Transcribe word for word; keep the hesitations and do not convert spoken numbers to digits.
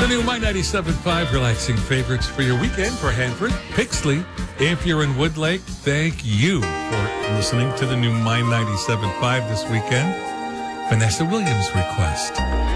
The new My ninety-seven point five relaxing favorites for your weekend for Hanford, Pixley. If you're in Woodlake, thank you for listening to the new My ninety-seven point five this weekend. Vanessa Williams request.